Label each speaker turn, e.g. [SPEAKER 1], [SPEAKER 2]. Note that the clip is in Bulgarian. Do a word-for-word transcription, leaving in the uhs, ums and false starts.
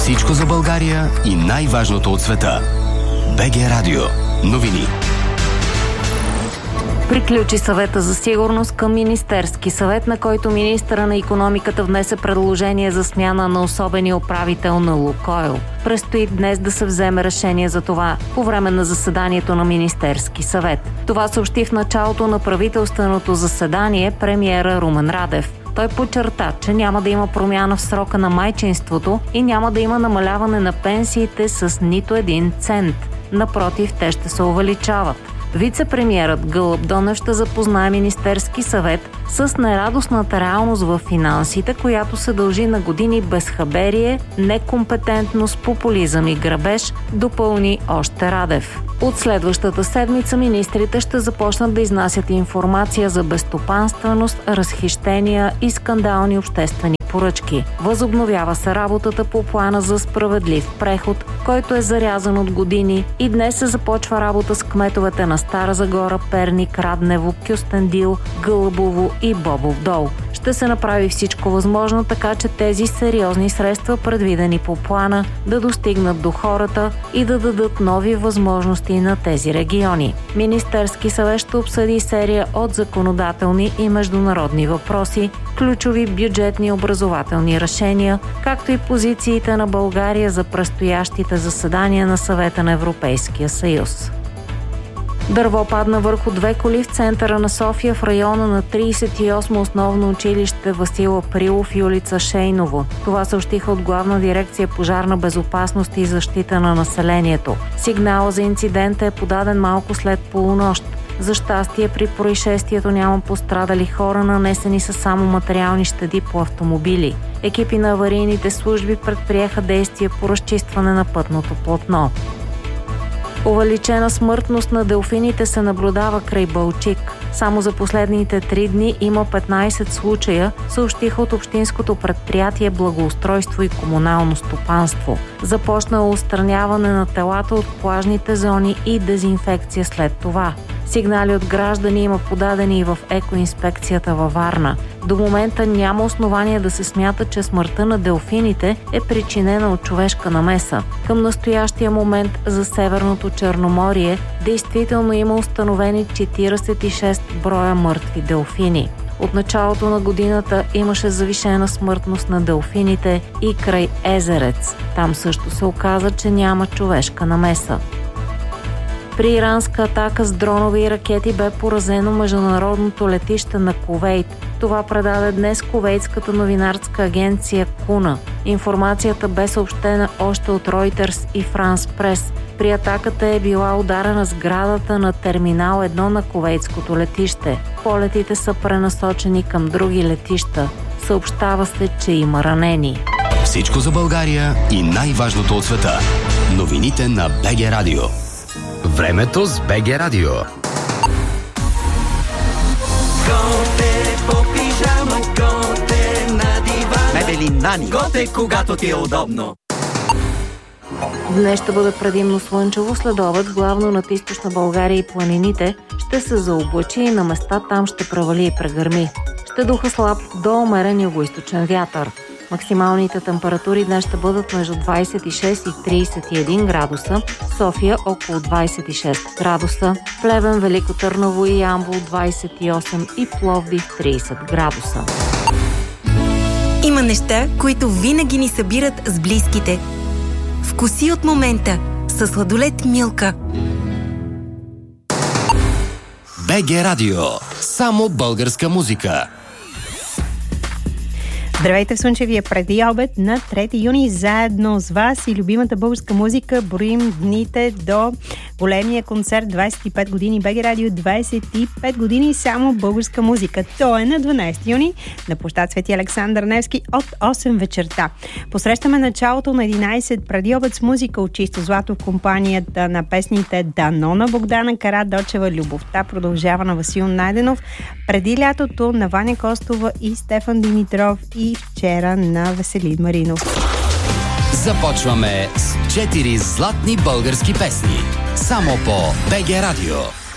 [SPEAKER 1] Всичко за България и най-важното от света. БГ Радио. Новини.
[SPEAKER 2] Приключи съвета за сигурност към Министерски съвет, на който министъра на икономиката внесе предложение за смяна на особения управител на Лукойл. Предстои днес да се вземе решение за това по време на заседанието на Министерски съвет. Това съобщи в началото на правителственото заседание премиера Румен Радев. Той подчерта, че няма да има промяна в срока на майчинството и няма да има намаляване на пенсиите с нито един цент. Напротив, те ще се увеличават. Вице-премиерът Гълъб Донев ще запознае Министерски съвет с нерадостната реалност в финансите, която се дължи на години безхаберие, некомпетентност, популизъм и грабеж, допълни още Радев. От следващата седмица министрите ще започнат да изнасят информация за безстопанственост, разхищения и скандални обществени поръчки. Възобновява се работата по плана за справедлив преход, който е зарязан от години, и днес се започва работа с кметовете на Стара Загора, Перник, Раднево, Кюстендил, Гълъбово и Бобов дол. Ще се направи всичко възможно, така че тези сериозни средства, предвидени по плана, да достигнат до хората и да дадат нови възможности на тези региони. Министерски съвет ще обсъди серия от законодателни и международни въпроси, ключови бюджетни и образователни решения, както и позициите на България за предстоящите заседания на Съвета на Европейския съюз. Дърво падна върху две коли в центъра на София в района на тридесет и осмо основно училище Васил Априлов и улица Шейново. Това съобщиха от Главна дирекция пожарна безопасност и защита на населението. Сигнала за инцидента е подаден малко след полунощ. За щастие, при происшествието няма пострадали хора, нанесени са само материални щети по автомобили. Екипи на аварийните служби предприеха действия по разчистване на пътното платно. Увеличена смъртност на делфините се наблюдава край Балчик. Само за последните три дни има петнайсет случая, съобщиха от Общинското предприятие Благоустройство и комунално стопанство. Започнало отстраняване на телата от плажните зони и дезинфекция след това. Сигнали от граждани има подадени и в екоинспекцията във Варна. До момента няма основания да се смята, че смъртта на делфините е причинена от човешка намеса. Към настоящия момент за Северното Черноморие действително има установени четирийсет и шест броя мъртви делфини. От началото на годината имаше завишена смъртност на делфините и край Езерец. Там също се оказа, че няма човешка намеса. При иранска атака с дронове и ракети бе поразено международното летище на Кувейт. Това предаде днес кувейтската новинарска агенция Куна. Информацията бе съобщена още от Reuters и France Press. При атаката е била ударена сградата на терминал едно на кувейтското летище. Полетите са пренасочени към други летища. Съобщава се, че има ранени.
[SPEAKER 1] Всичко за България и най-важното от света. Новините на БГ Радио. Времето с БГ Радио.
[SPEAKER 3] Готе по пижама, готе на дивана. Мебели Нани. Готе, когато ти е удобно.
[SPEAKER 2] Днес ще бъде предимно слънчево, след обед, главно над източна България и планините ще се заоблачи и на места там ще провали и прегърми. Ще духа слаб до умерен югоизточен вятър. Максималните температури днес ще бъдат между двайсет и шест и трийсет и един градуса, София около двайсет и шест градуса, Плевен, Велико Търново и Ямбол двайсет и осем и Пловдив трийсет градуса.
[SPEAKER 4] Има неща, които винаги ни събират с близките. Вкуси от момента със сладолед Милка.
[SPEAKER 1] БГ Радио. Само българска музика.
[SPEAKER 5] Здравейте в слънчевия преди обед на трети юни. Заедно с вас и любимата българска музика броим дните до големия концерт двайсет и пет години БГ Радио, двайсет и пет години само българска музика. То е на дванайсети юни на площад Свети Александър Невски от осем вечерта. Посрещаме началото на единайсет преди обед с музика от чисто злато в компанията на песните Данона, Богдана Карадочева, Любовта продължава на Васил Найденов, преди лятото на Ваня Костова и Стефан Димитров и вчера на Веселин Маринов.
[SPEAKER 1] Започваме с четири златни български песни. Само по БГ Радио.